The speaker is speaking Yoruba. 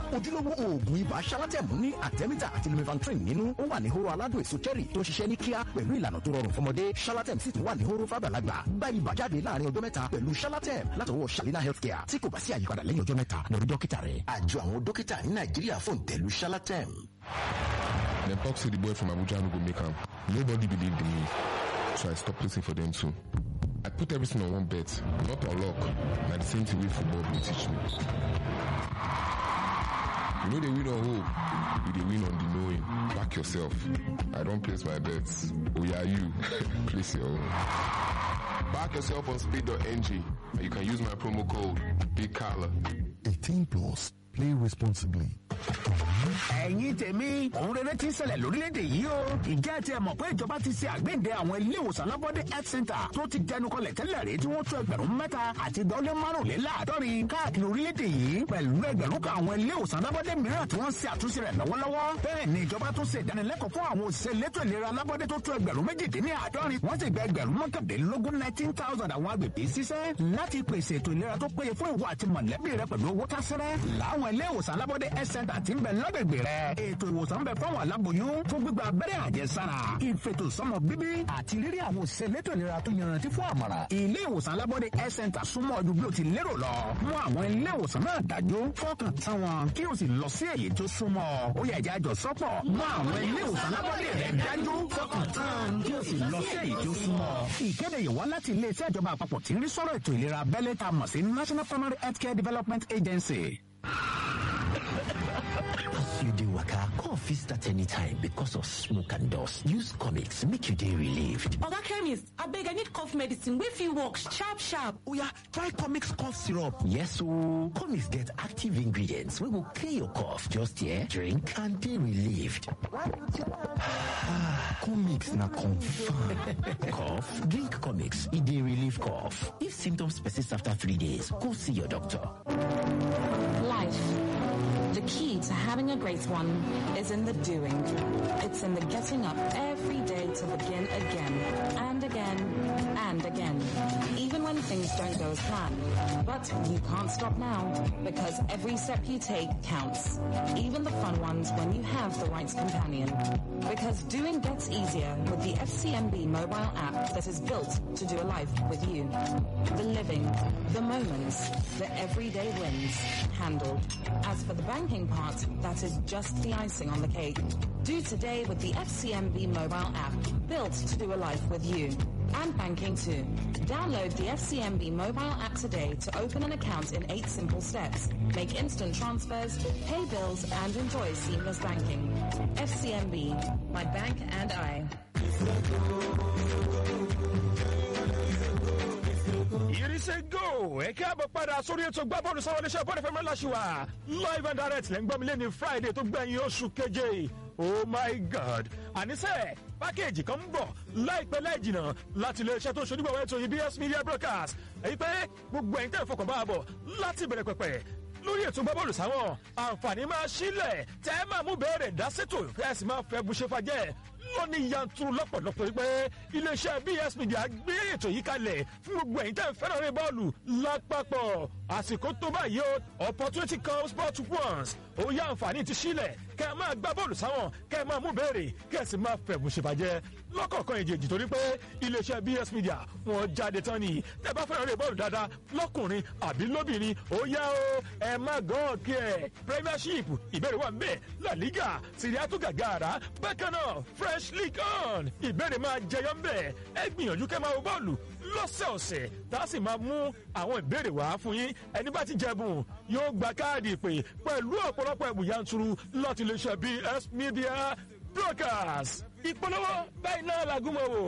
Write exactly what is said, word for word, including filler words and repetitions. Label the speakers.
Speaker 1: ojúlówó oògùn ibà Shalatem ní Artemether àti Lumefantrine nínú. Ó wà ní hóró aládùn èso cherry tó ń ṣiṣẹ́ ní kíá pẹ̀lú ìlànà tó rọrùn fọmọdé. Shalatem sì tún wà ní hóró fàgbàlagbà. Gba ibà jáde láàrin ọjọ́ mẹ́ta pẹ̀lú Shalatem látọwọ́ Shalina Healthcare. Tí kò bá sí àyípadà lẹ́yìn ọjọ́ mẹ́ta lọ rí dókítà rẹ̀. Àjọ àwọn dókítà ní Nàìjíríà fòǹtẹ̀lù Shalatem.
Speaker 2: Dem talk say the boy from Abuja no go make am. Nobody believed in me, so I stopped placing for them too. I put everything on one bet, not on luck. Na the same thing wey football dey teach me. You know they win on hope, you dey win on the knowing. Back yourself. I don't place my bets. Oh yeah, you place your own. Back yourself on speed dot n g. You can use my promo code BIGCALLA.
Speaker 3: eighteen plus. Play responsibly.
Speaker 4: ẹ̀yin tèmi òun rere ti ń ṣẹlẹ̀ lórílẹ̀‐èdè yìí o. ìjẹ́ ti ẹ̀ mọ̀ pé ìjọba ti ṣe àgbéǹde àwọn ilé ìwòsàn alábọ́dé health center tó ti dẹnu kọlẹ̀ tẹ́lẹ̀ rí tí wọ́n tó ẹgbẹ̀rún mẹ́ta àti ìdánwò márùnléláàádọ́rin káàkiri orílẹ̀‐èdè yìí pẹ̀lú ẹgbẹ̀rún kan àwọn ilé ìwòsàn alábọ́dé mìíràn tí wọ́n ṣe àtúnṣe rẹ̀ lọ́wọ́lọ́wọ́. bẹ́ẹ̀ ni ìjọba tó ṣe ìdánilẹ́kọ̀ọ́ fún àwọn òṣìṣẹ́ elétò ìlera alábọ́dé tó tó ẹgbẹ̀rún méjìdínláàádọ́rin wọ́n sì gba ẹgbẹ̀rún mọ́kàndínlógún nineteen thousand àwọn agbègbè ṣiṣẹ́ láti pèsè ètò ìlera tó péye fún ìwọ àti mọ̀lẹ́bí rẹ pẹ̀lú owó tásẹ́rẹ́ láwọn ilé ìwòsàn alábọ́dé health center ti ń bẹ lágbègbè rẹ. ètò ìwòsàn bẹ fáwọn aláboyún fún gbígba abẹ́rẹ́ àjẹsára ìfètòsọ́mọ bíbí àti rírí àwọn òṣìṣẹ́ elétò ìlera tó yanrantí fún àmọ̀ràn. ilé ìwòsàn alábọ́dé health center súnmọ́ ọdún bí o ti lérò lọ. mú àwọn ilé ìwòsàn náà dájú fọkàn tán wọn kí o sì lọ sí èyí tó súnmọ́. ó yẹ ìjà àjọ sọ́pọ̀. mú àwọn ilé ìwòsàn alábọ́dé rẹ dájú fọkàn tán kí o sì lọ sí èyí tó súnmọ́. ìkéde yìí wá láti iléeṣẹ́ ìjọba àpapọ̀ tí ń rí sọ́rọ̀ ètò ìlera abẹ́lé tá a mọ̀ sí National Primary Healthcare Development Agency.
Speaker 5: You dey waka, cough fit start anytime because of smoke and dust. Use Comix make you dey relieved.
Speaker 6: Oga chemist, abeg I need cough medicine wey fit work sharp sharp.
Speaker 5: Oya, try Comix cough syrup. Yes ooo, Comix get active ingredients wey go clear your cough. Just here, drink and dey relieved.
Speaker 3: Comix na confirm.
Speaker 5: Cough? Drink Comix, e dey relieve cough. If symptoms persist after three days, go see your doctor.
Speaker 6: Life. The key to having a great one is in the doing. It's in the getting up every day to begin again and again and again, even when things don't go as planned. But you can't stop now because every step you take counts, even the fun ones when you have the right companion. Because doing gets easier with the F C M B mobile app that is built to do a life with you. The living, the moments, the everyday wins, handled. As for the banking part, that is just the icing on the cake. Do today with the F C M B mobile app, built to do a life with you. And banking too. Download the F C M B mobile app today to open an account in eight simple steps. Make instant transfers, pay bills, and enjoy seamless banking. F C M B, my bank and I.
Speaker 7: Irise go! Ẹ káàbọ̀ padà sórí ètò gbábọ́ọ̀lù sáwọn iléeṣẹ́ bọ́ọ̀lù fẹ́mi láṣìwà. Live and direct lẹ́ ń gbọ́ mi lẹ́ni Friday tó gbẹ̀yìn oṣù keje. Oh my God! Àníṣe pákéèjì kan ń bọ̀ láìpẹ́ láì jìnnà láti iléeṣẹ́ tó ṣonígbàwọ́ ètò yìí B S Media Broadcast. Èyí pé gbogbo ẹ̀yin tẹ́ ẹ̀ fọkàn bá a bọ̀ láti bẹ̀rẹ̀ pẹ̀pẹ̀. Lórí ètò gbábọ́ọ̀lù sáwọn àǹfààní máa sílẹ̀ tẹ́ ẹ máa mú bẹ̀rẹ̀ dáṣètò ẹ sì máa fẹ́ bu ṣe fàjẹ́ lónìí yanturu lọ́pọ̀lọpọ̀ wípé iléeṣẹ́ B S Media gbé ètò yìí kalẹ̀ fún gbogbo ẹ̀yin tẹ́ ń fẹ́ràn rẹ̀ bọ́ọ̀lù lápapọ̀ àsìkò tó báyìí o opportunity comes but once ó yá àǹfààní ti sílẹ̀ kẹ́ ẹ máa gbá bọ́ọ̀lù sáwọn kẹ́ ẹ máa mú béèrè kẹ́ ẹ sì máa fẹ̀bù ṣèbàjẹ́ lọ́kọ̀ọ̀kan èjèèjì torí pé iléeṣẹ́ B S Media wọ́n jáde tán ni tẹ́ bá fẹ́ràn rẹ̀ bọ́ọ̀lù dáadáa lọ́kùnrin àbí lóbìnrin ó yá o ẹ má gàn kí ẹ Premiership ìbéèrè wà ń bẹ̀ La Liga Serie A tó gàgàrà bákan náà Fresh League on ìbéèrè máa jẹyọ ń bẹ̀ ẹ gbìyànjú kẹ́ máa wo bọ́ọ̀lù lọ́sẹ̀ọ̀sẹ̀ tá a sì máa mú àwọn ìbéèrè wá fún yín ẹni bá ti jẹ̀bùn yóò gba káàdì ìpè pẹ̀lú ọ̀pọ̀lọpọ̀ ẹ̀bùn yanturu láti iléeṣẹ́ B S Media Broadcast ìpolówó báyìí náà làgùnmọ̀ wò.